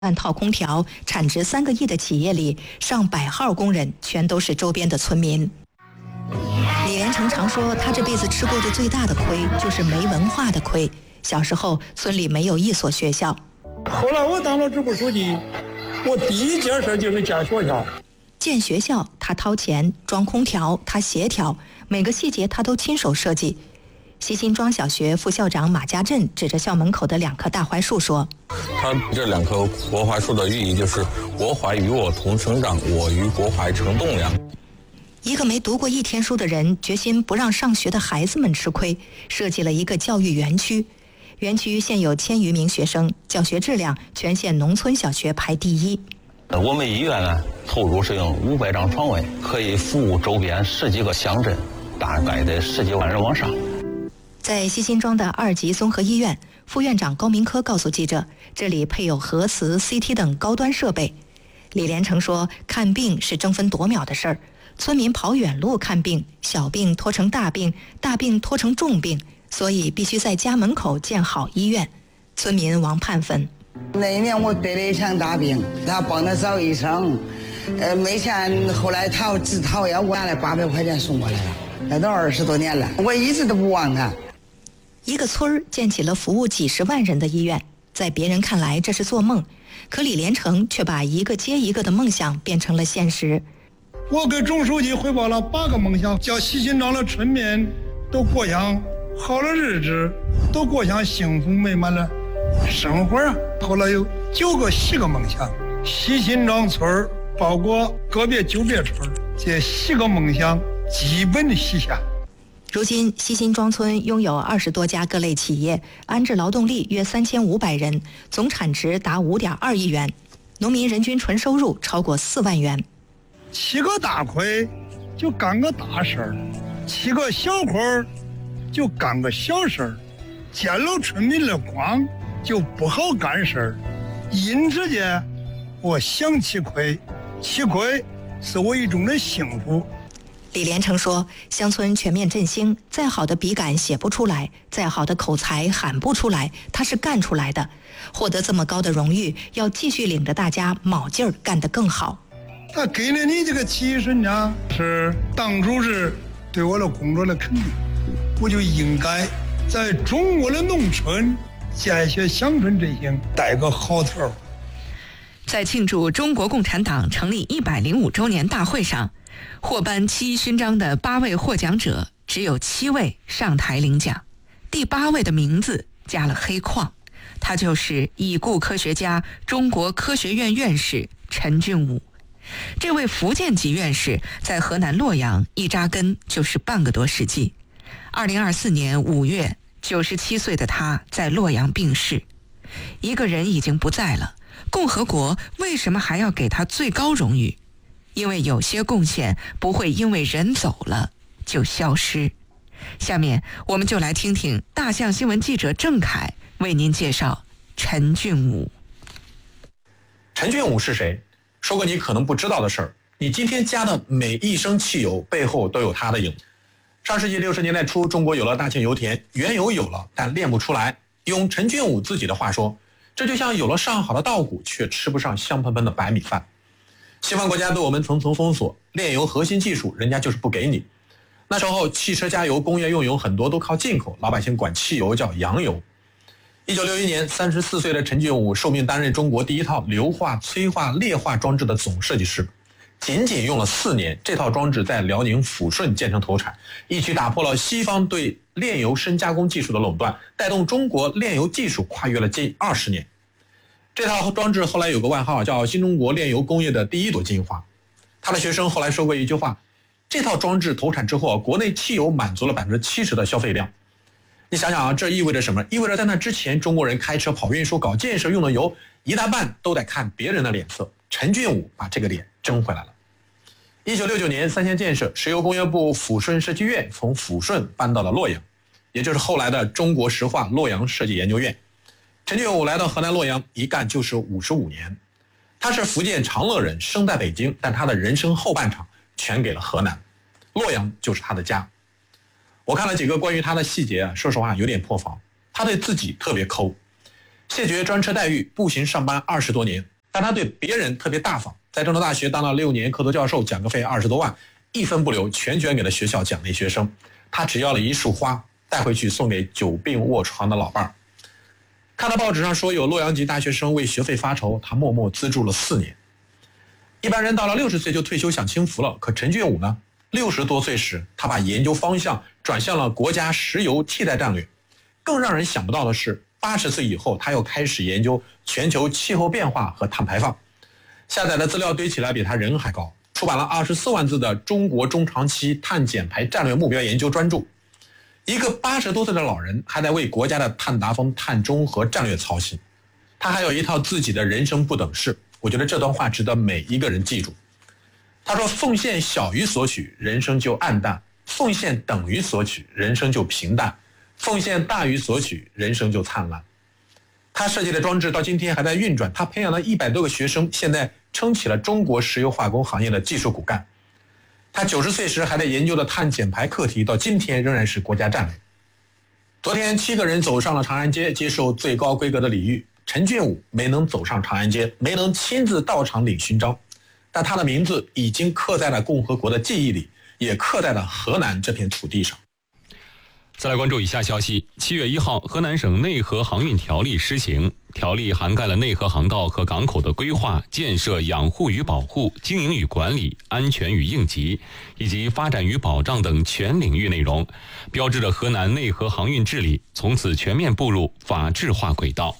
万套空调，产值3个亿的企业里，上百号工人全都是周边的村民。李连成常说，他这辈子吃过的最大的亏就是没文化的亏。小时候，村里没有一所学校。 后来我当了支部书记，我第一件事就是建学校。 建学校，他掏钱；装空调，他协调，每个细节他都亲手设计。西辛庄小学副校长马家振指着校门口的2棵大槐树说：“ 他这2棵国槐树的寓意就是国槐与我同生长，我与国槐成栋梁。” 一个没读过1天书的人，决心不让上学的孩子们吃亏，设计了一个教育园区。园区现有1000余名学生，教学质量全县农村小学排第1。 我们医院呢，投入使用500张床位，可以服务周边10几个乡镇，大概的10几万人往上。 在西辛庄的2级综合医院，副院长高明科告诉记者，这里配有核磁、CT 等高端设备。李连成说，看病是争分夺秒的事儿，村民跑远路看病，小病拖成大病，大病拖成重病，所以必须在家门口建好医院。村民王盼芬： 那一年我得了一场大病，他帮他找医生，没钱，后来他治讨药，我拿来800块钱送过来了，那都20多年了，我一直都不忘他。 一个村儿建起了服务几十万人的医院，在别人看来这是做梦，可李连成却把一个接一个的梦想变成了现实。 我给总书记汇报了8个梦想，叫西辛庄的村民都过上好的日子，都过上幸福美满的生活啊。后来有9个10个梦想，西辛庄村包括个别9别村，这10个梦想基本的实现。 如今，西辛庄村拥有20多家各类企业，安置劳动力约3500人，总产值达5.2亿元，农民人均纯收入超过4万元。 7个大亏就干个大事儿，7个小亏就干个小事儿，见了村民的光就不好干事儿。因此间，我想吃亏，吃亏是我一种的幸福。 李连成说，乡村全面振兴，再好的笔杆写不出来，再好的口才喊不出来，他是干出来的。获得这么高的荣誉，要继续领着大家卯劲儿干得更好。 他给了你这个提升呢，是党组织对我的工作的肯定，我就应该在中国的农村建设乡村振兴带个好头。 在庆祝中国共产党成立105周年大会上，获颁7一勋章的8位获奖者，只有7位上台领奖。第8位的名字加了黑框，他就是已故科学家、中国科学院院士陈俊武。这位福建籍院士在河南洛阳一扎根就是半个多世纪。2024年5月，97岁的他在洛阳病逝。一个人已经不在了，共和国为什么还要给他最高荣誉？因为有些贡献不会因为人走了就消失。下面我们就来听听大象新闻记者郑凯为您介绍陈俊武。 陈俊武是谁？说个你可能不知道的事儿，你今天加的每一升汽油背后都有他的影子。上世纪60年代初，中国有了大庆油田，原油有了，但炼不出来。用陈俊武自己的话说，这就像有了上好的稻谷，却吃不上香喷喷的白米饭。西方国家对我们层层封锁，炼油核心技术人家就是不给你。那时候汽车加油、工业用油很多都靠进口，老百姓管汽油叫洋油。1961年，34岁的陈俊武受命担任中国第一套硫化、催化、劣化装置的总设计师。仅仅用了4年，这套装置在辽宁抚顺建成投产，一举打破了西方对炼油深加工技术的垄断，带动中国炼油技术跨越了近20年。这套装置后来有个外号叫新中国炼油工业的第一朵金花。他的学生后来说过一句话，这套装置投产之后，国内汽油满足了70%的消费量。你想想啊，这意味着什么？意味着在那之前，中国人开车跑运输、搞建设用的油，一大半都得看别人的脸色。陈俊武把这个脸争回来了。1969年，三线建设，石油工业部抚顺设计院从抚顺搬到了洛阳，也就是后来的中国石化洛阳设计研究院。陈俊武来到河南洛阳，一干就是55年。他是福建长乐人，生在北京，但他的人生后半场全给了河南，洛阳就是他的家。我看了几个关于他的细节啊，说实话有点破防。他对自己特别抠，谢绝专车待遇，步行上班20多年， 但他对别人特别大方，在郑州大学当了6年客座教授，讲课费20多万，一分不留，全捐给了学校奖励学生。他只要了一束花，带回去送给久病卧床的老伴儿。看到报纸上说有洛阳籍大学生为学费发愁，他默默资助了4年。一般人到了60岁就退休享清福了，可陈俊武呢，60多岁时，他把研究方向转向了国家石油替代战略。更让人想不到的是，80岁以后，他又开始研究全球气候变化和碳排放。下载的资料堆起来比他人还高，出版了24万字的《中国中长期碳减排战略目标研究》专著。一个80多岁的老人还在为国家的碳达峰、碳中和战略操心，他还有一套自己的人生不等式。我觉得这段话值得每一个人记住。他说：奉献小于索取，人生就暗淡；奉献等于索取，人生就平淡；奉献大于索取，人生就灿烂。他设计的装置到今天还在运转，他培养了100多个学生，现在撑起了中国石油化工行业的技术骨干。他90岁时还在研究的碳减排课题，到今天仍然是国家战略。昨天7个人走上了长安街，接受最高规格的礼遇。陈俊武没能走上长安街，没能亲自到场领勋章，但他的名字已经刻在了共和国的记忆里，也刻在了河南这片土地上。 再来关注以下消息：7月1号，河南省内河航运条例施行。条例涵盖了内河航道和港口的规划、建设、养护与保护、经营与管理、安全与应急，以及发展与保障等全领域内容，标志着河南内河航运治理从此全面步入法治化轨道。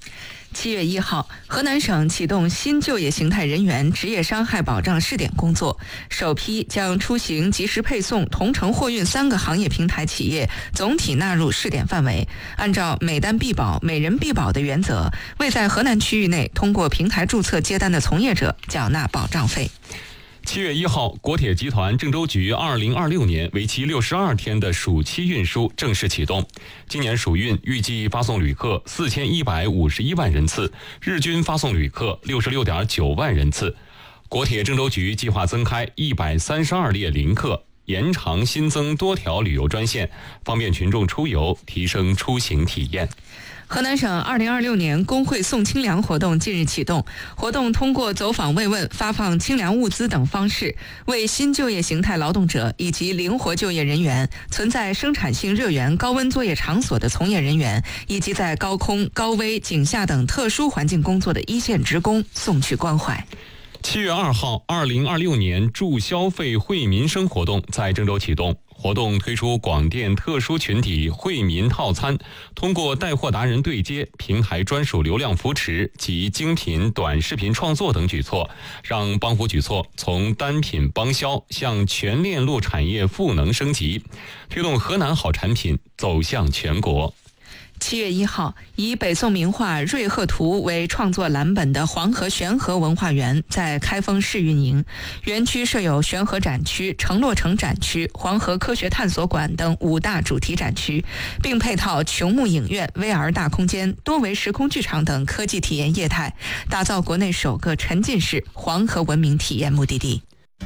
7月1号，河南省启动新就业形态人员职业伤害保障试点工作，首批将出行即时配送、同城货运3个行业平台企业总体纳入试点范围，按照每单必保、每人必保的原则，为在河南区域内通过平台注册接单的从业者缴纳保障费。 7月1号，国铁集团郑州局2026年为期62天的暑期运输正式启动。今年暑运预计发送旅客4151万人次，日均发送旅客66.9万人次。国铁郑州局计划增开132列临客，延长新增多条旅游专线，方便群众出游，提升出行体验。 河南省2026年工会送清凉活动近日启动，活动通过走访慰问、发放清凉物资等方式，为新就业形态劳动者以及灵活就业人员、存在生产性热源高温作业场所的从业人员，以及在高空、高危、井下等特殊环境工作的一线职工送去关怀。 7月2号，2026年助消费惠民生活动在郑州启动。活动推出广电特殊群体惠民套餐，通过带货达人对接、平台专属流量扶持及精品短视频创作等举措，让帮扶举措从单品帮销向全链路产业赋能升级，推动河南好产品走向全国。 7月1号，以北宋名画《瑞鹤图》为创作蓝本的黄河玄河文化园在开封试运营。园区设有玄河展区、城洛城展区、黄河科学探索馆等5大主题展区，并配套琼木影院、VR 大空间、多维时空剧场等科技体验业态，打造国内首个沉浸式黄河文明体验目的地。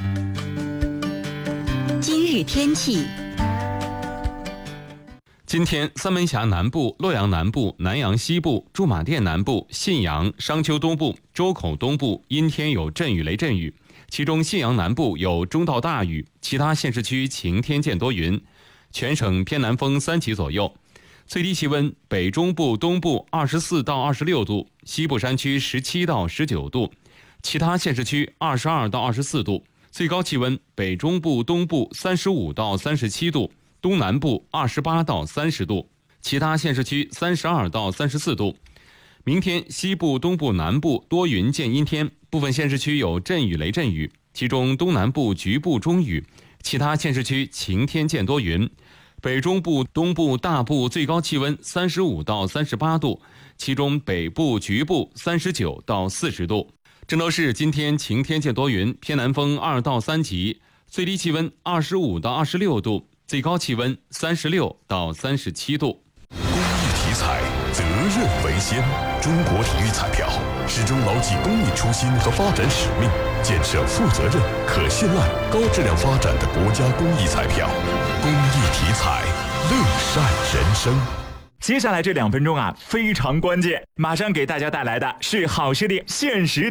今日天气。 今天，三门峡南部、洛阳南部、南阳西部、驻马店南部、信阳、商丘东部、周口东部阴天有阵雨雷阵雨，其中信阳南部有中到大雨，其他县市区晴天见多云。全省偏南风3级左右。最低气温，北中部、东部24到26度，西部山区17到19度，其他县市区22到24度。最高气温，北中部、东部35到37度。东南部28到30度，其他县市区32到34度。明天西部、东部、南部多云见阴天，部分县市区有阵雨雷阵雨，其中东南部局部中雨，其他县市区晴天见多云。北中部、东部、大部最高气温35到38度，其中北部局部39到40度。郑州市今天晴天见多云，偏南风2到3级，最低气温25到26度。最高气温36到37度。 公益体彩，责任为先。中国体育彩票始终牢记公益初心和发展使命，建设负责任、可信赖、高质量发展的国家公益彩票。公益体彩，乐善人生。 接下来这2分钟非常关键，马上给大家带来的是好视力限时